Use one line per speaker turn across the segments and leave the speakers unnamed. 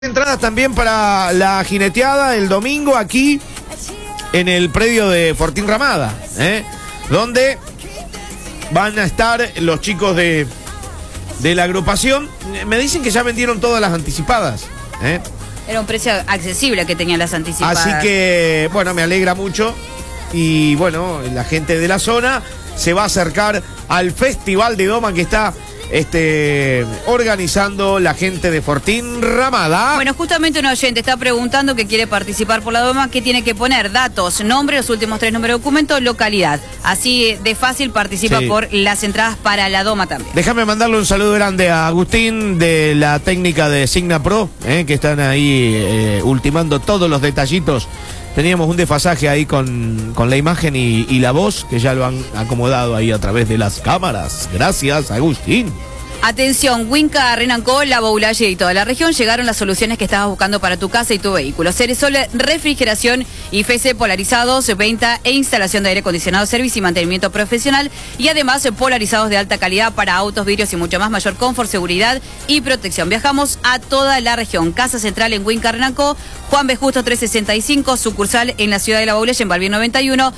Entradas también para la jineteada el domingo aquí en el predio de Fortín Ramada, donde van a estar los chicos de la agrupación. Me dicen que ya vendieron todas las anticipadas.
Era un precio accesible que tenían las anticipadas.
Así que, bueno, me alegra mucho. Y bueno, la gente de la zona se va a acercar al Festival de Doma que está organizando la gente de Fortín Ramada.
Bueno, justamente un oyente está preguntando que quiere participar por la Doma, ¿qué tiene que poner? Datos, nombre, los últimos 3 números de documento, localidad. Así de fácil participa por las entradas para la Doma también.
Déjame mandarle un saludo grande a Agustín de la técnica de Signa Pro, que están ahí ultimando todos los detallitos. Teníamos un desfasaje ahí con la imagen y la voz, que ya lo han acomodado ahí a través de las cámaras. Gracias, Agustín.
Atención, Winca, Renanco, La Boulaye y toda la región llegaron las soluciones que estabas buscando para tu casa y tu vehículo. Ceresol, refrigeración y FC polarizados, venta e instalación de aire acondicionado, servicio y mantenimiento profesional y además polarizados de alta calidad para autos, vidrios y mucho más, mayor confort, seguridad y protección. Viajamos a toda la región. Casa central en Winca, Renanco, Juan B. Justo 365, sucursal en la ciudad de La Boulaye en Balbín 91,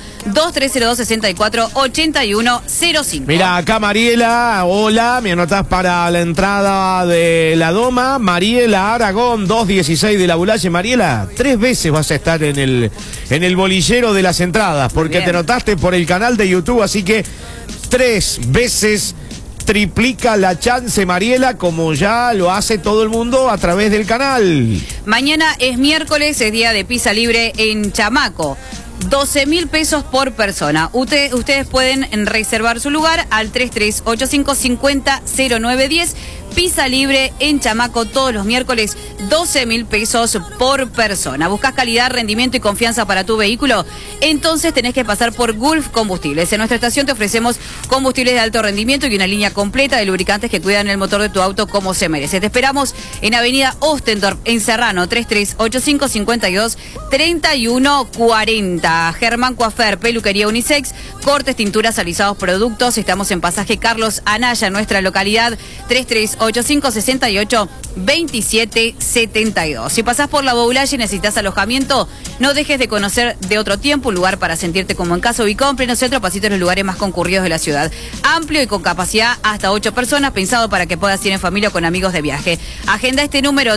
2302-648105.
Mira, acá Mariela, hola, me anotás para la entrada de la Doma. Mariela Aragón, 216 de La Boulaye. Mariela, 3 veces vas a estar en el bolillero de las entradas, porque te anotaste por el canal de YouTube, así que 3 veces triplica la chance, Mariela, como ya lo hace todo el mundo a través del canal.
Mañana es miércoles, es día de pizza libre en Chamaco. 12.000 pesos por persona. Ustedes pueden reservar su lugar al 3385-500910. Pizza libre en Chamaco todos los miércoles, 12.000 pesos por persona. ¿Buscas calidad, rendimiento y confianza para tu vehículo? Entonces tenés que pasar por Gulf Combustibles. En nuestra estación te ofrecemos combustibles de alto rendimiento y una línea completa de lubricantes que cuidan el motor de tu auto como se merece. Te esperamos en Avenida Ostendorf, en Serrano, 3385-52-3140. Germán Coafer, peluquería unisex, cortes, tinturas, alisados, productos. Estamos en Pasaje Carlos Anaya, nuestra localidad, 3385-682772. Si pasás por La Boulaye y necesitas alojamiento, no dejes de conocer De Otro Tiempo, un lugar para sentirte como en casa. Ubicado en pleno centro, pasito en los lugares más concurridos de la ciudad. Amplio y con capacidad hasta 8 personas, pensado para que puedas ir en familia o con amigos de viaje. Agenda este número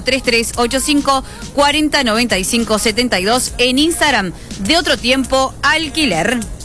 3385-409572 en Instagram, De Otro Tiempo Alquiler.